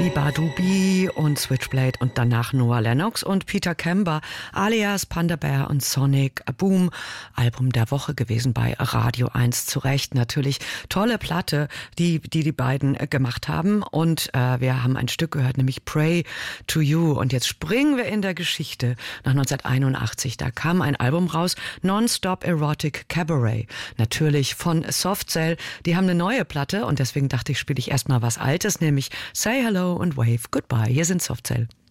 Biba Dubi und Switchblade und danach Noah Lennox und Peter Kember alias Panda Bear und Sonic Boom. Album der Woche gewesen bei Radio 1, zu Recht. Natürlich tolle Platte, die beiden gemacht haben. Und wir haben ein Stück gehört, nämlich Pray to You. Und jetzt springen wir in der Geschichte nach 1981. Da kam ein Album raus, Non-Stop Erotic Cabaret. Natürlich von Soft Cell. Die haben eine neue Platte und deswegen dachte ich, spiele ich erstmal was Altes, nämlich Say Hello and Wave Goodbye. Hier sind Soft Cell.